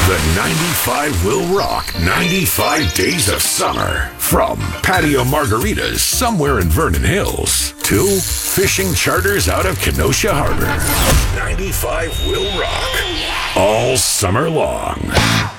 The 95 will rock 95 days of summer. From patio margaritas somewhere in Vernon Hills to fishing charters out of Kenosha Harbor. 95 will rock all summer long.